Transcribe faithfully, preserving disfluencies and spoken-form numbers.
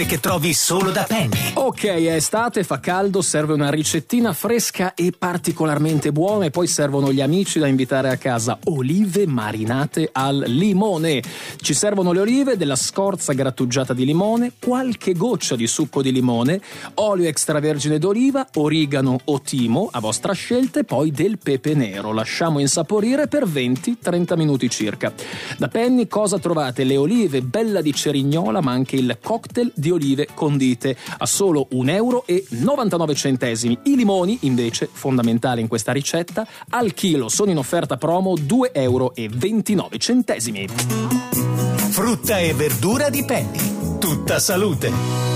che trovi solo da Penny. Ok, è estate, fa caldo, serve una ricettina fresca e particolarmente buona, e poi servono gli amici da invitare a casa: olive marinate al limone. Ci servono le olive, della scorza grattugiata di limone, qualche goccia di succo di limone, olio extravergine d'oliva, origano o timo a vostra scelta, e poi del pepe nero. Lasciamo insaporire per venti trenta minuti circa. Da Penny cosa trovate? Le olive Bella di Cerignola, ma anche il cocktail di olive condite a solo un euro e novantanove centesimi. I limoni, invece, fondamentali in questa ricetta, al chilo sono in offerta promo due euro e ventinove centesimi. Frutta e verdura di Penny. Tutta salute.